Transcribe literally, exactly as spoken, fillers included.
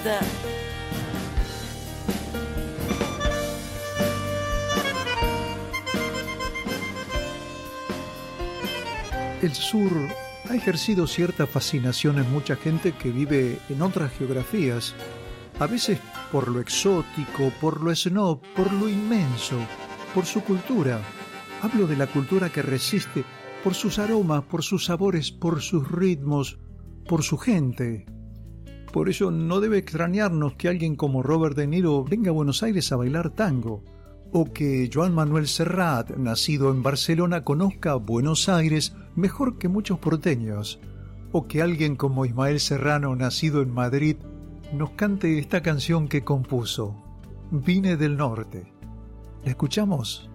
El sur ha ejercido cierta fascinación en mucha gente que vive en otras geografías, a veces por lo exótico, por lo snob, por lo inmenso, por su cultura. Hablo de la cultura que resiste por sus aromas, por sus sabores, por sus ritmos, por su gente. Por ello no debe extrañarnos que alguien como Robert De Niro venga a Buenos Aires a bailar tango, o que Joan Manuel Serrat, nacido en Barcelona, conozca Buenos Aires mejor que muchos porteños, o que alguien como Ismael Serrano, nacido en Madrid, nos cante esta canción que compuso, Vine del Norte. ¿La escuchamos?